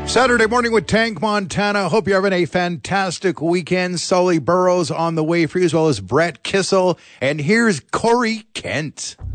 Saturday morning with Tank Montana. Hope you're having a fantastic weekend. Sully Burrows on the way for you, as well as Brett Kissel. And here's Corey Kent.